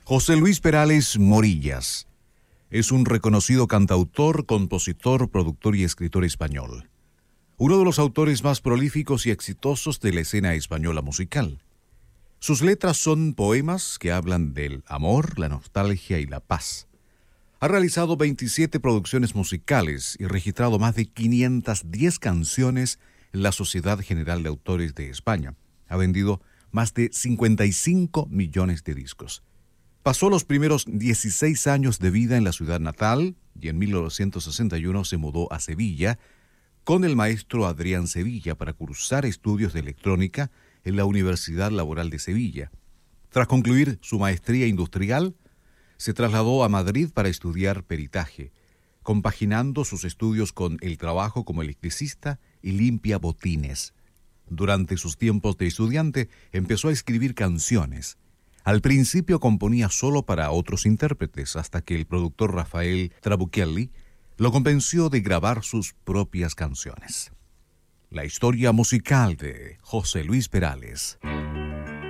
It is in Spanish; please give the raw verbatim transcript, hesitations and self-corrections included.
José Luis Perales Morillas es un reconocido cantautor, compositor, productor y escritor español. Uno de los autores más prolíficos y exitosos de la escena española musical. Sus letras son poemas que hablan del amor, la nostalgia y la paz. Ha realizado veintisiete producciones musicales y registrado más de quinientas diez canciones en la Sociedad General de Autores de España. Ha vendido más de cincuenta y cinco millones de discos. Pasó los primeros dieciséis años de vida en la ciudad natal y en mil novecientos sesenta y uno se mudó a Sevilla con el maestro Adrián Sevilla para cursar estudios de electrónica en la Universidad Laboral de Sevilla. Tras concluir su maestría industrial, se trasladó a Madrid para estudiar peritaje, compaginando sus estudios con el trabajo como electricista y limpia botines. Durante sus tiempos de estudiante empezó a escribir canciones. Al principio componía solo para otros intérpretes, hasta que el productor Rafael Trabucchelli lo convenció de grabar sus propias canciones. La historia musical de José Luis Perales.